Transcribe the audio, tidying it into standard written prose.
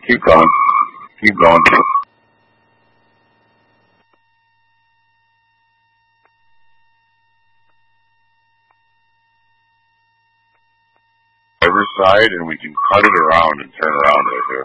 Keep going. Keep going. Driver's side, and we can cut it around and turn around right here.